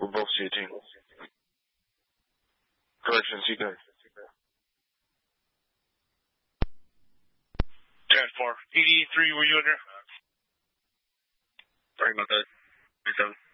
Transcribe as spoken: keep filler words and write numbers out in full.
We're both C eighteen. Correction, C ten. ten four. eighty-three, were you under? Sorry about that. three seven.